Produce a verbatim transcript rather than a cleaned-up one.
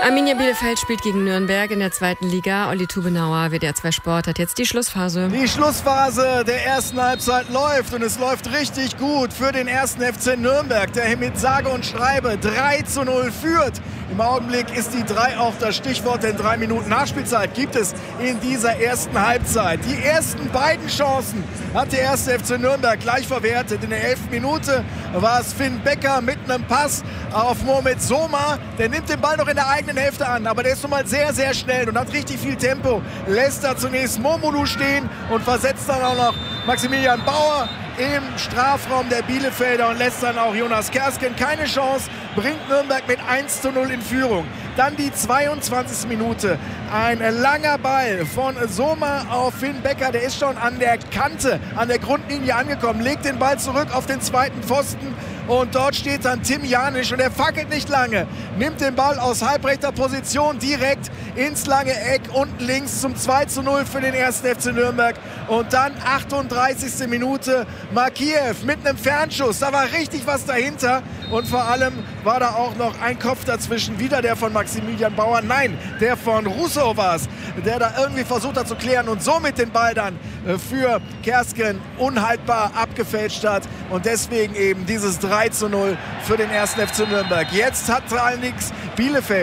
Arminia Bielefeld spielt gegen Nürnberg in der zweiten Liga. Olli Tubenauer, W D R zwei Sport, hat jetzt die Schlussphase. Die Schlussphase der ersten Halbzeit läuft und es läuft richtig gut für den ersten F C Nürnberg, der mit sage und schreibe drei zu null führt. Im Augenblick ist die drei auch das Stichwort, denn drei Minuten Nachspielzeit gibt es in dieser ersten Halbzeit. Die ersten beiden Chancen hat der erste F C Nürnberg gleich verwertet. In der elften Minute war es Finn Becker mit einem Pass auf Mohamed Soma. Der nimmt den Ball noch in der eigenen Hälfte an, aber der ist nun mal sehr, sehr schnell und hat richtig viel Tempo. Lässt da zunächst Momolu stehen und versetzt dann auch noch Maximilian Bauer im Strafraum der Bielefelder und lässt dann auch Jonas Kersken keine Chance, bringt Nürnberg mit eins zu null in Führung. Dann die zweiundzwanzigste Minute, ein langer Ball von Soma auf Finn Becker, der ist schon an der Kante, an der Grundlinie angekommen, legt den Ball zurück auf den zweiten Pfosten und dort steht dann Tim Janisch und er fackelt nicht lange, nimmt den Ball aus halbrechter Position direkt ins lange Eck unten links zum zwei zu null für den ersten F C Nürnberg und dann achtunddreißigste Minute, Makiev mit einem Fernschuss, da war richtig was dahinter und vor allem war da auch noch ein Kopf dazwischen, wieder der von Maximilian Bauer, nein, der von Rousseau war es, der da irgendwie versucht hat zu klären und somit den Ball dann für Kersken unhaltbar abgefälscht hat und deswegen eben dieses drei zu null für den ersten F C Nürnberg. Jetzt hat allerdings Bielefeld